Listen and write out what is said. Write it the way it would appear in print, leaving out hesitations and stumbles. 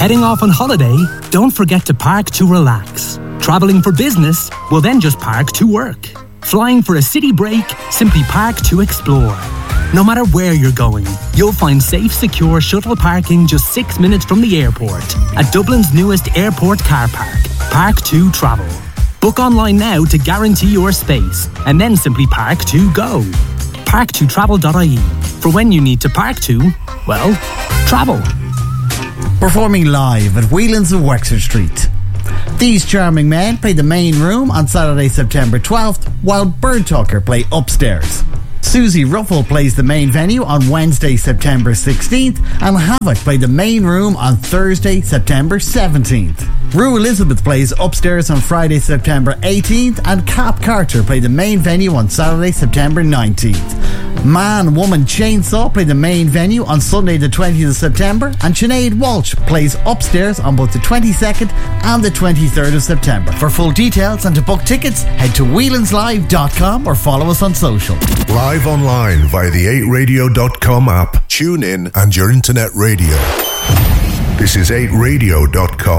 Heading off on holiday? Don't forget to park to relax. Travelling for business? Well then just park to work. Flying for a city break? Simply park to explore. No matter where you're going, you'll find safe, secure shuttle parking just 6 minutes from the airport at Dublin's newest airport car park, Park2 Travel. Book online now to guarantee your space and then simply park to go. Park2travel.ie. For when you need to park to, well, travel. Performing live at Whelan's of Wexford Street. These Charming Men play the main room on Saturday, September 12th, while Bird Talker play upstairs. Susie Ruffle plays the main venue on Wednesday, September 16th, and Havoc play the main room on Thursday, September 17th. Rue Elizabeth plays upstairs on Friday, September 18th, and Cap Carter play the main venue on Saturday, September 19th. Man Woman Chainsaw play the main venue on Sunday the 20th of September, and Sinead Walsh plays upstairs on both the 22nd and the 23rd of September. For full details and to book tickets, head to whelanslive.com or follow us on social. Live online via the 8radio.com app. Tune in and your internet radio. This is 8radio.com.